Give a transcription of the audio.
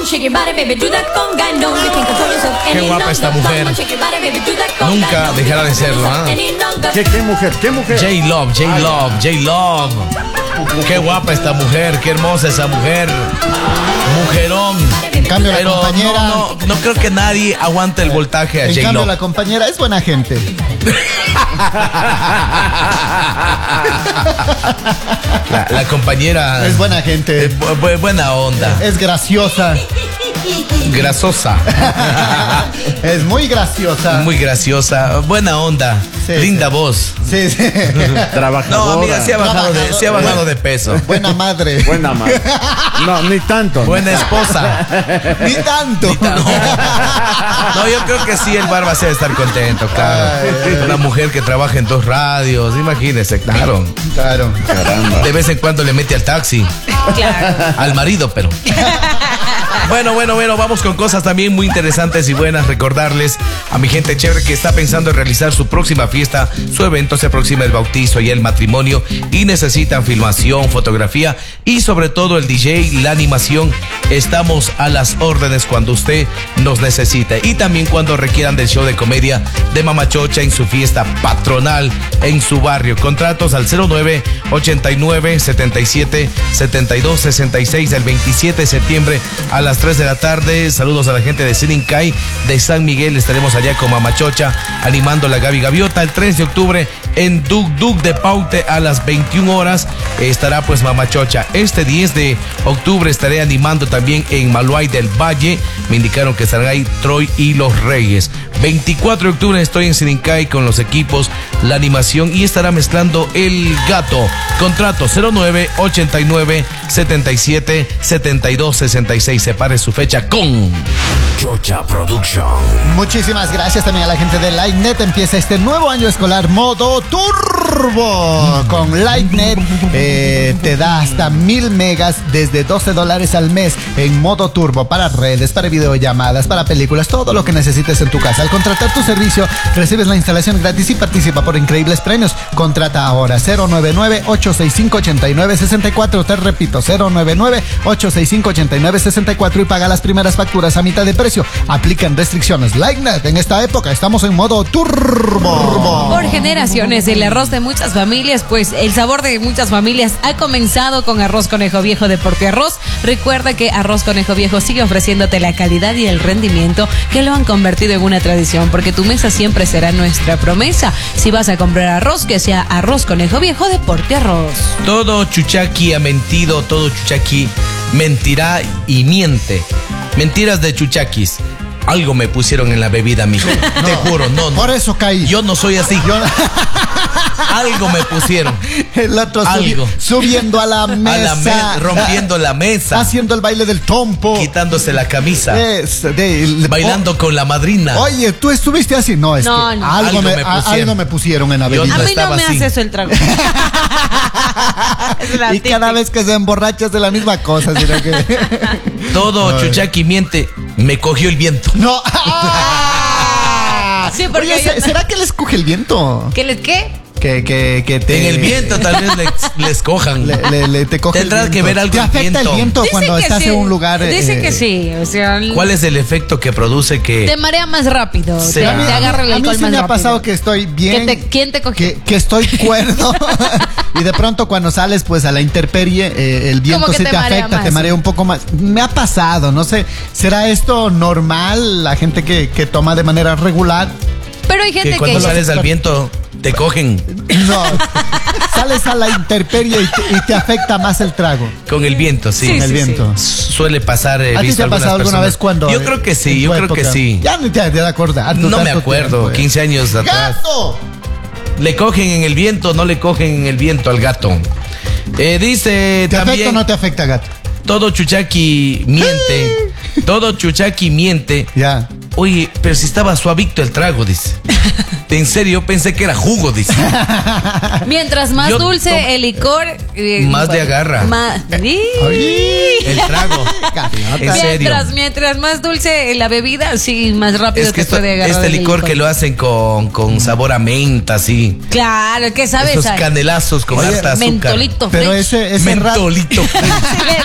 Qué guapa esta mujer. Nunca dejará de serlo, ¿eh? ¿Qué mujer? ¿Qué mujer? J-Love. Qué guapa esta mujer, qué hermosa esa mujer. Mujerón. En cambio, pero la compañera. No creo que nadie aguante el voltaje a En cambio, J-Love. la compañera es buena gente. La compañera Es buena gente. buena onda. Es graciosa. Grasosa. Es muy graciosa. Muy graciosa. Buena onda. Sí, Linda sí. voz. Sí. Trabajadora. No, amiga, sí ha bajado de peso. Buena madre. Buena madre. No, ni tanto. Buena esposa. Ni tanto. No, yo creo que sí, el Barba se debe estar contento, claro. Una mujer que trabaja en 2 radios, imagínese, claro. Claro. Caramba. De vez en cuando le mete al taxi. Claro. Al marido, pero. Bueno, vamos con cosas también muy interesantes y buenas. Recordarles a mi gente chévere que está pensando en realizar su próxima fiesta, su evento. Se aproxima el bautizo y el matrimonio y necesitan filmación, fotografía y sobre todo el DJ, la animación. Estamos a las órdenes cuando usted nos necesite y también cuando requieran del show de comedia de Mama Chocha en su fiesta patronal en su barrio. Contratos al 09 89 77 72 66 el 27 de septiembre a las 3 de la tarde. Saludos a la gente de Sinincay, de San Miguel. Estaremos allá con Mama Chocha animando la Gaby Gaviota. El 3 de octubre en Duc de Paute a las 21 horas estará pues Mama Chocha. Este 10 de octubre estaré animando también en Maluay del Valle. Me indicaron que estarán ahí Troy y los Reyes. 24 de octubre estoy en Sinincay con los equipos, la animación y estará mezclando El Gato. Contrato 09 89 77 72 66. Separe su fecha con Chocha Production. Muchísimas gracias también a la gente de LightNet. Empieza este nuevo año escolar modo turbo. Con LightNet te da hasta 1000 megas desde $12 al mes en modo turbo para redes, para videollamadas, para películas, todo lo que necesites en tu casa. Al contratar tu servicio recibes la instalación gratis y participa por increíbles premios. Contrata ahora 099-865-8964. Te repito, 099-865-8964 y paga las primeras facturas a mitad de precio. Aplican restricciones. LightNet, en esta época estamos en modo turbo. Por generaciones, el arroz de muchas familias, pues el sabor de muchas familias ha comenzado con Arroz Conejo Viejo de Porte Arroz. Recuerda que Arroz Conejo Viejo sigue ofreciéndote la calidad y el rendimiento que lo han convertido en una tradición, porque tu mesa siempre será nuestra promesa. Si vas a comprar arroz, que sea Arroz Conejo Viejo de Porte Arroz. Todo Chuchaqui ha mentido, todo Chuchaqui mentirá y miente. Mentiras de Chuchaquis. Algo me pusieron en la bebida, mijo. No, te juro, no. Por eso caí. Yo no soy así. Algo me pusieron. El otro subiendo a la mesa. Rompiendo la mesa. Haciendo el baile del trompo. Quitándose la camisa. Bailando con la madrina. Oye, ¿tú estuviste así? No, es no, que no. Algo me pusieron en la bebida. A mí no me así. hace eso el trago. Y cada vez que se emborracha es de la misma cosa. Sino que... Todo Chuchaqui miente. Me cogió el viento. No. Sí, porque oye, ¿será que les coge el viento? ¿Qué les qué? Que te... En el viento tal vez les cojan. Te coge Tendrás el que ver algo ¿Te afecta el viento cuando estás en un lugar? Dice que sí, o sea... ¿Cuál es el efecto que produce que... Te marea más rápido, te ¿Será? agarra el A mí alcohol sí más me ha rápido. pasado que estoy bien. ¿Quién te cogió? Que estoy cuerdo. Y de pronto cuando sales pues a la intemperie, el viento Como que sí te marea afecta, más. te marea un poco más. Me ha pasado, no sé, ¿será esto normal? La gente que toma de manera regular. Pero hay gente Que cuando que... sales al viento te cogen No, sales a la intemperie y te afecta más el trago. con el viento, sí. Sí, Con el sí, viento. Suele pasar. ¿A ti te ha pasado alguna vez cuando? Yo creo que sí, en yo tu creo que época? sí. Ya no te has de acordar. No me acuerdo, tiempo, 15 años atrás. ¡Gato! ¿Le cogen en el viento? No le cogen en el viento al gato. Dice ¿Te también... afecta o no te afecta, gato? Todo Chuchaqui miente. Todo Chuchaqui miente. Ya. Oye, pero si estaba suavito el trago, dice. En serio, pensé que era jugo, dice. Mientras más Yo dulce el licor... Más de agarra. Más... El trago. En serio. Mientras más dulce la bebida, sí, más rápido Es que te puede agarrar este el licor que lo hacen con sabor a menta, así. Claro, ¿qué sabes? Esos canelazos con harta azúcar. Mentolito Pero fresh. ese Mentolito.